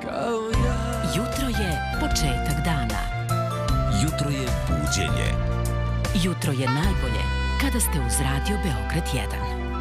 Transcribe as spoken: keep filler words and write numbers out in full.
Jutro je početak dana. Jutro je buđenje. Jutro je najbolje kada ste uz Radio Beograd jedan.